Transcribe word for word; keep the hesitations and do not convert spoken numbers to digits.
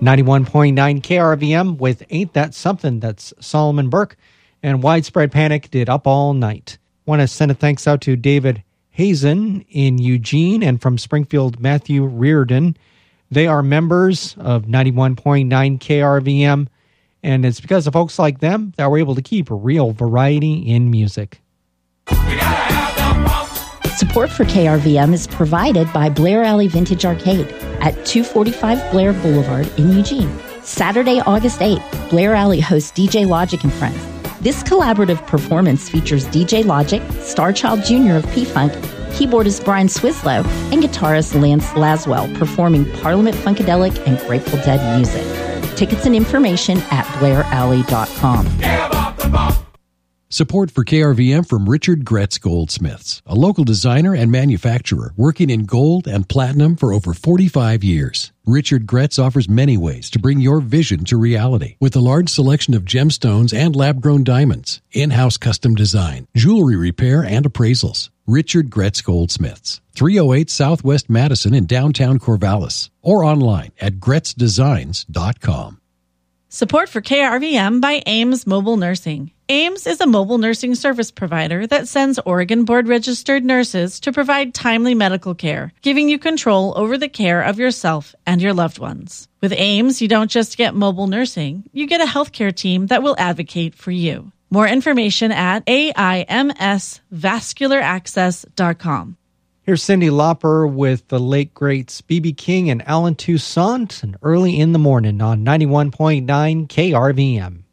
ninety-one point nine K R V M with Ain't That Something. That's Solomon Burke. And Widespread Panic did Up All Night. Want to send a thanks out to David Hazen in Eugene, and from Springfield, Matthew Reardon. They are members of ninety-one point nine K R V M, and it's because of folks like them that we're able to keep real variety in music. Support for K R V M is provided by Blair Alley Vintage Arcade at two forty-five Blair Boulevard in Eugene. Saturday, August eighth, Blair Alley hosts D J Logic and Friends. This collaborative performance features D J Logic, Starchild Junior of P-Funk, keyboardist Brian Swislow, and guitarist Lance Laswell performing Parliament Funkadelic and Grateful Dead music. Tickets and information at blair alley dot com. Support for K R V M from Richard Gretz Goldsmiths, a local designer and manufacturer working in gold and platinum for over forty-five years. Richard Gretz offers many ways to bring your vision to reality with a large selection of gemstones and lab-grown diamonds, in-house custom design, jewelry repair, and appraisals. Richard Gretz Goldsmiths, three oh eight Southwest Madison in downtown Corvallis, or online at gretz designs dot com. Support for K R V M by Ames Mobile Nursing. Ames is a mobile nursing service provider that sends Oregon board-registered nurses to provide timely medical care, giving you control over the care of yourself and your loved ones. With Ames, you don't just get mobile nursing, you get a healthcare team that will advocate for you. More information at A I M S vascular access dot com. Here's Cyndi Lauper with the late greats B B King and Alan Toussaint, and Early in the Morning on ninety-one point nine K R V M.